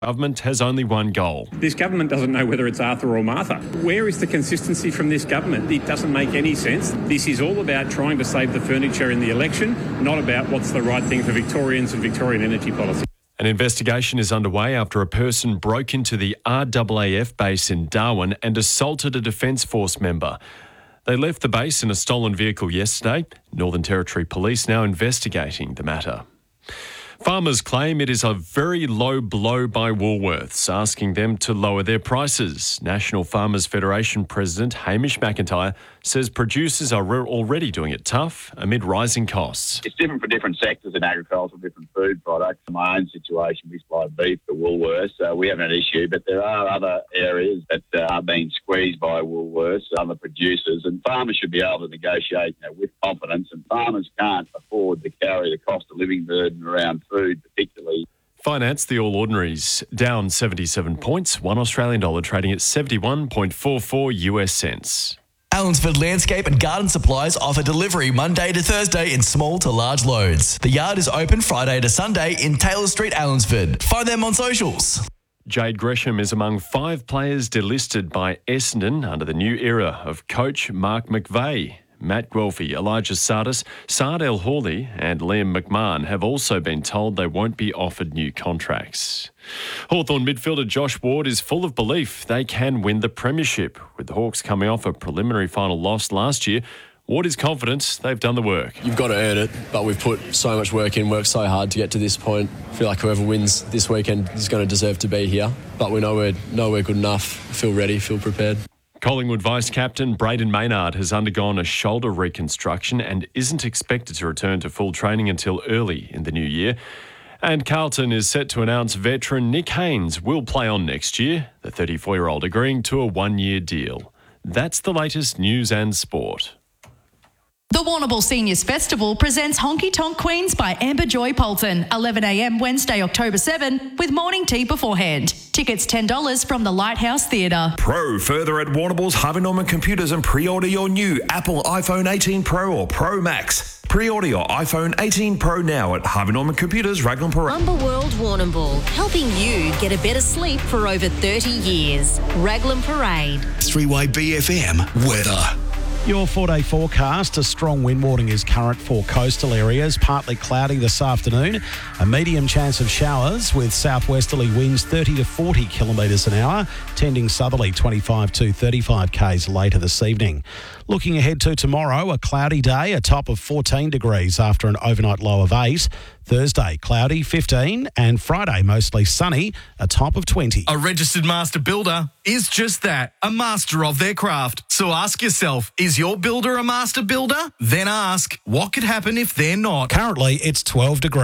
Government has only one goal. This government doesn't know whether it's Arthur or Martha. Where is the consistency from this government? It doesn't make any sense. This is all about trying to save the furniture in the election, not about what's the right thing for Victorians and Victorian energy policy. An investigation is underway after a person broke into the RAAF base in Darwin and assaulted a Defence Force member. They left the base in a stolen vehicle yesterday. Northern Territory Police now investigating the matter. Farmers claim it is a very low blow by Woolworths, asking them to lower their prices. National Farmers Federation President Hamish McIntyre says producers are already doing it tough amid rising costs. It's different for different sectors in agriculture, different food products. In my own situation, we supply beef to Woolworths. We haven't had an issue, but there are other areas that are being squeezed by Woolworths, other producers, and farmers should be able to negotiate with confidence, and farmers can't afford to carry the cost of living burden around food particularly. Finance, the All Ordinaries, down 77 points, $1 Australian dollar trading at 71.44 US cents. Allensford Landscape and Garden Supplies offer delivery Monday to Thursday in small to large loads. The yard is open Friday to Sunday in Taylor Street, Allensford. Find them on socials. Jade Gresham is among 5 players delisted by Essendon under the new era of coach Mark McVeigh. Matt Guelphy, Elijah Sardis, Saad El Hawley and Liam McMahon have also been told they won't be offered new contracts. Hawthorn midfielder Josh Ward is full of belief they can win the premiership. With the Hawks coming off a preliminary final loss last year, Ward is confident they've done the work. You've got to earn it, but we've put so much work in, worked so hard to get to this point. I feel like whoever wins this weekend is going to deserve to be here, but we know we're good enough, feel ready, feel prepared. Collingwood Vice-Captain Braden Maynard has undergone a shoulder reconstruction and isn't expected to return to full training until early in the new year. And Carlton is set to announce veteran Nick Haynes will play on next year, the 34-year-old agreeing to a one-year deal. That's the latest news and sport. The Warrnambool Seniors Festival presents Honky Tonk Queens by Amber Joy Polton, 11am Wednesday, October 7, with morning tea beforehand. Tickets $10 from the Lighthouse Theatre. Pro further at Warrnambool's Harvey Norman Computers and pre-order your new Apple iPhone 18 Pro or Pro Max. Pre-order your iPhone 18 Pro now at Harvey Norman Computers, Raglan Parade. Umberworld Warrnambool, helping you get a better sleep for over 30 years. Raglan Parade. 3-way BFM weather. Your 4-day forecast, a strong wind warning is current for coastal areas, partly cloudy this afternoon, a medium chance of showers with southwesterly winds 30 to 40 kilometres an hour, tending southerly 25 to 35 k's later this evening. Looking ahead to tomorrow, a cloudy day, a top of 14 degrees after an overnight low of 8. Thursday, cloudy, 15, and Friday, mostly sunny, a top of 20. A registered master builder is just that, a master of their craft. So ask yourself, is your builder a master builder? Then ask, what could happen if they're not? Currently, it's 12 degrees.